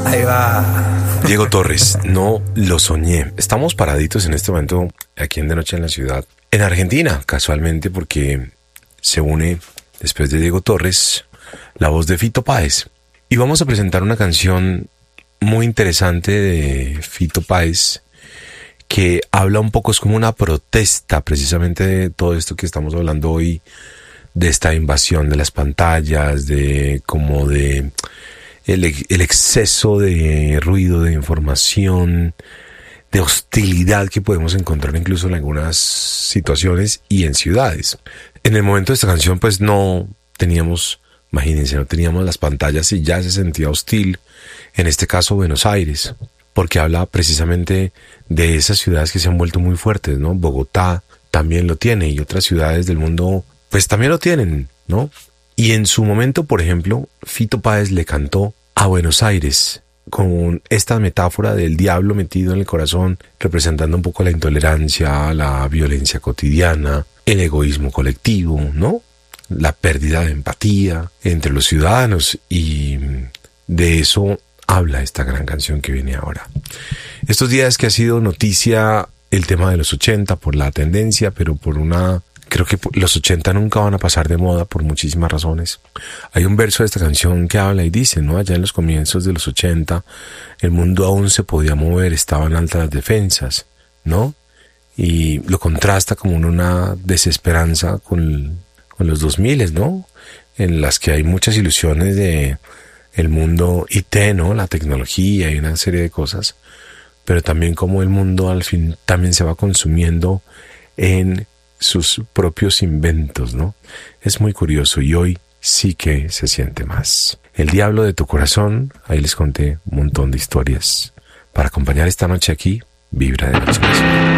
Ahí va. Diego Torres, no lo soñé. Estamos paraditos en este momento aquí en De Noche en la Ciudad, en Argentina, casualmente, porque se une, después de Diego Torres, la voz de Fito Páez. Y vamos a presentar una canción muy interesante de Fito Páez, que habla un poco, es como una protesta precisamente de todo esto que estamos hablando hoy, de esta invasión de las pantallas, de como de el exceso de ruido, de información, de hostilidad que podemos encontrar incluso en algunas situaciones y en ciudades. En el momento de esta canción pues no teníamos, imagínense, no teníamos las pantallas y ya se sentía hostil, en este caso Buenos Aires, porque habla precisamente de esas ciudades que se han vuelto muy fuertes, ¿no? Bogotá también lo tiene y otras ciudades del mundo pues también lo tienen, ¿no? Y en su momento, por ejemplo, Fito Páez le cantó a Buenos Aires con esta metáfora del diablo metido en el corazón, representando un poco la intolerancia, la violencia cotidiana, el egoísmo colectivo, ¿no? La pérdida de empatía entre los ciudadanos, y de eso habla esta gran canción que viene ahora. Estos días que ha sido noticia el tema de los 80 por la tendencia, pero por una... Creo que los 80 nunca van a pasar de moda por muchísimas razones. Hay un verso de esta canción que habla y dice, ¿no? Allá en los comienzos de los 80, el mundo aún se podía mover, estaban altas las defensas, ¿no? Y lo contrasta como en una desesperanza con los 2000, ¿no? En las que hay muchas ilusiones de el mundo IT, ¿no? La tecnología y una serie de cosas. Pero también como el mundo al fin también se va consumiendo en sus propios inventos, ¿no? Es muy curioso y hoy sí que se siente más. El diablo de tu corazón, ahí les conté un montón de historias para acompañar esta noche aquí, Vibra de Noche.